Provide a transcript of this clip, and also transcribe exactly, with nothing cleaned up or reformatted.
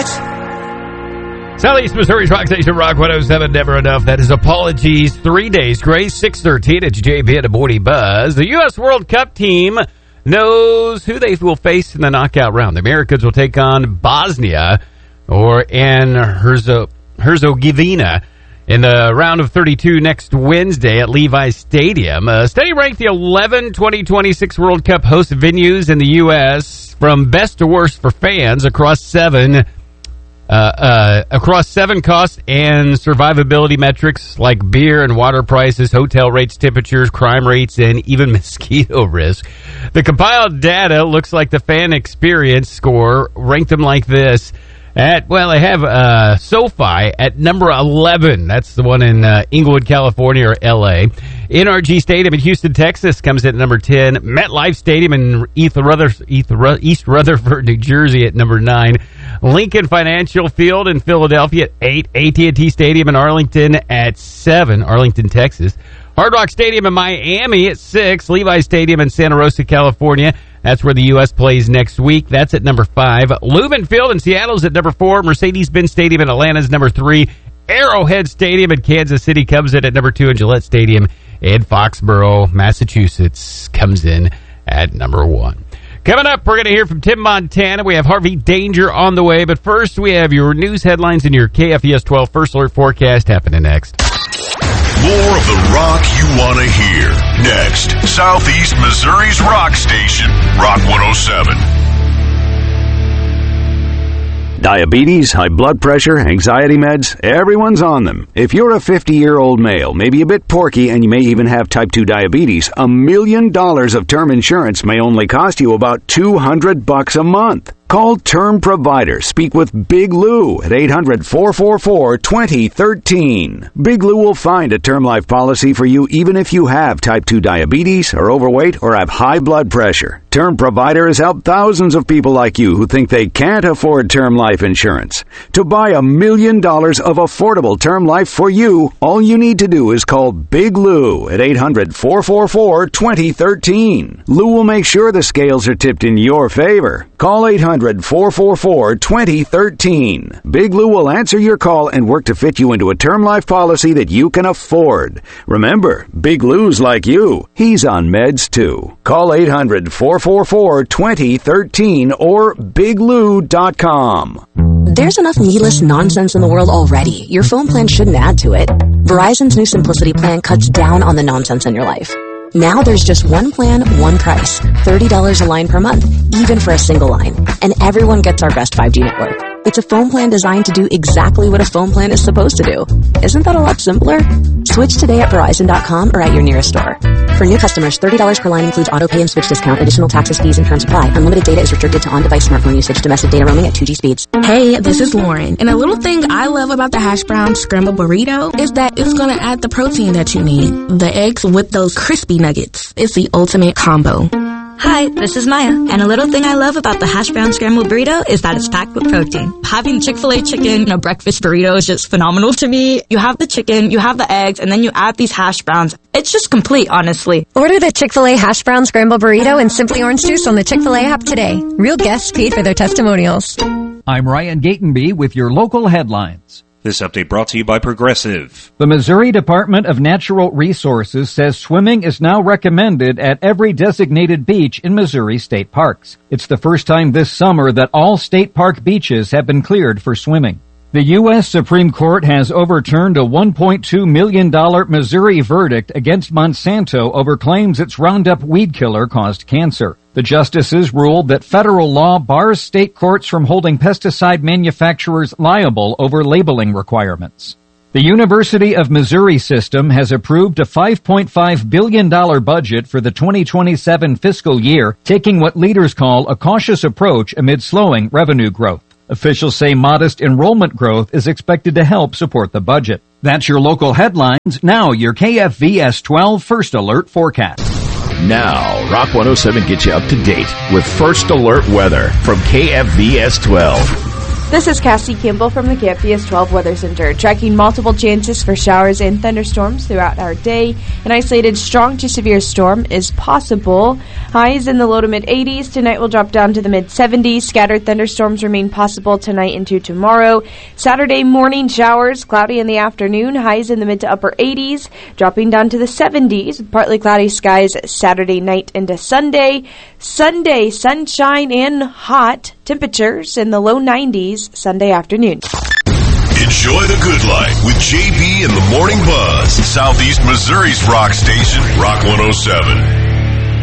Southeast Missouri's Rock Station, Rock one oh seven, Never Enough. That is Apologies, Three Days Grace, six thirteen. It's J B and the Morning Buzz. The U S World Cup team knows who they will face in the knockout round. The Americans will take on Bosnia or and Herzo, Herzegovina in the round of thirty-two next Wednesday at Levi's Stadium. Uh, study ranked the eleven twenty twenty-six World Cup host venues in the U S from best to worst for fans across seven Uh, uh, across seven cost and survivability metrics like beer and water prices, hotel rates, temperatures, crime rates, and even mosquito risk. The compiled data looks like the fan experience score ranked them like this. At, well, they have uh, SoFi at number eleven. That's the one in uh, Inglewood, California, or L A. N R G Stadium in Houston, Texas comes in at number ten. MetLife Stadium in East Rutherford, New Jersey at number nine. Lincoln Financial Field in Philadelphia at eight. A T and T Stadium in Arlington at seven. Arlington, Texas. Hard Rock Stadium in Miami at six. Levi's Stadium in Santa Rosa, California. That's where the U S plays next week. That's at number five. Lumen Field in Seattle's at number four. Mercedes-Benz Stadium in Atlanta's number three. Arrowhead Stadium in Kansas City comes in at number two. And Gillette Stadium in Foxborough, Massachusetts comes in at number one. Coming up, we're going to hear from Tim Montana. We have Harvey Danger on the way. But first, we have your news headlines and your K F V S twelve First Alert forecast happening next. More of the rock you want to hear. Next, Southeast Missouri's rock station, Rock one oh seven. Diabetes, high blood pressure, anxiety meds, everyone's on them. If you're a fifty-year-old male, maybe a bit porky, and you may even have type two diabetes, a million dollars of term insurance may only cost you about two hundred bucks a month. Call Term Provider. Speak with Big Lou at eight hundred, four four four, two oh one three. Big Lou will find a term life policy for you even if you have type two diabetes, are overweight, or have high blood pressure. Term Provider has helped thousands of people like you who think they can't afford term life insurance. To buy a million dollars of affordable term life for you, all you need to do is call Big Lou at eight hundred, four four four, two oh one three. Lou will make sure the scales are tipped in your favor. Call eight hundred, four four four, two oh one three. Big Lou will answer your call and work to fit you into a term life policy that you can afford. Remember, Big Lou's like you. He's on meds too. Call eight hundred, four four four, two oh one three or big lou dot com. There's enough needless nonsense in the world already. Your phone plan shouldn't add to it. Verizon's new Simplicity plan cuts down on the nonsense in your life. Now there's just one plan, one price. thirty dollars a line per month, even for a single line. And everyone gets our best five G network. It's a phone plan designed to do exactly what a phone plan is supposed to do. Isn't that a lot simpler? Switch today at Verizon dot com or at your nearest store. For new customers, thirty dollars per line includes auto pay and switch discount. Additional taxes, fees, and terms apply. Unlimited data is restricted to on-device smartphone usage. Domestic data roaming at two G speeds. Hey, this is Lauren. And a little thing I love about the hash brown scrambled burrito is that it's going to add the protein that you need. The eggs with those crispy nuggets. It's the ultimate combo. Hi, this is Maya, and a little thing I love about the hash brown scrambled burrito is that it's packed with protein. Having Chick-fil-A chicken in a breakfast burrito is just phenomenal to me. You have the chicken, you have the eggs, and then you add these hash browns. It's just complete, honestly. Order the Chick-fil-A hash brown scrambled burrito and Simply Orange Juice on the Chick-fil-A app today. Real guests paid for their testimonials. I'm Ryan Gatenby with your local headlines. This update brought to you by Progressive. The Missouri Department of Natural Resources says swimming is now recommended at every designated beach in Missouri state parks. It's the first time this summer that all state park beaches have been cleared for swimming. The U S Supreme Court has overturned a one point two million dollars Missouri verdict against Monsanto over claims its Roundup weed killer caused cancer. The justices ruled that federal law bars state courts from holding pesticide manufacturers liable over labeling requirements. The University of Missouri system has approved a five point five billion dollars budget for the twenty twenty-seven fiscal year, taking what leaders call a cautious approach amid slowing revenue growth. Officials say modest enrollment growth is expected to help support the budget. That's your local headlines. Now your K F V S twelve First Alert forecast. Now, Rock one oh seven gets you up to date with First Alert weather from K F V S twelve. This is Cassie Campbell from the K F D S twelve Weather Center, tracking multiple chances for showers and thunderstorms throughout our day. An isolated strong to severe storm is possible. Highs in the low to mid-eighties. Tonight will drop down to the mid-seventies. Scattered thunderstorms remain possible tonight into tomorrow. Saturday morning showers, cloudy in the afternoon. Highs in the mid to upper eighties, dropping down to the seventies. Partly cloudy skies Saturday night into Sunday. Sunday, sunshine and hot. Temperatures in the low nineties Sunday afternoon. Enjoy the good life with J B and the Morning Buzz, Southeast Missouri's rock station, Rock one oh seven.